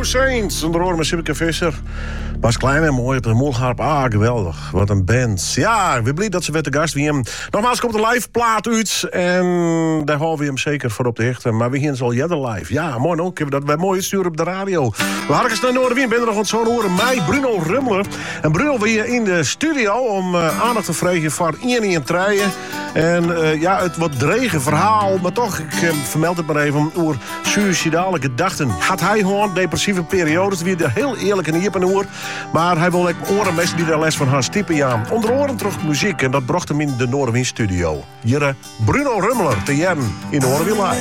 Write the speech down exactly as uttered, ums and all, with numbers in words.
Saints. Onder andere met Sibbeke Visser. Bas Klein en mooi op de molharp. Ah, geweldig. Wat een band. Ja, we blij dat ze weer te gast weer. Nogmaals komt de live plaat uit. En daar houden we hem zeker voor op de hechten. Maar we gaan zo jeder live. Ja, mooi ook. Hebben dat wij mooi sturen op de radio. We hadden eens naar Noorderwien. Ben er nog wat zo'n horen. Mij, Bruno Rummler. En Bruno weer in de studio om uh, aandacht te vragen voor één in treien. En uh, ja, het wat drege verhaal. Maar toch, ik uh, vermeld het maar even. Over suïcidale gedachten. Had hij gewoon depressieve periodes. Wie er heel eerlijk en hierpen oor. Maar hij wil ook oren mensen die daar les van haar typen ja. Onder oren terug muziek. En dat bracht hem in de Noorderwien studio. Hier uh, Bruno Rummler te jaren in de Noorderwien Live.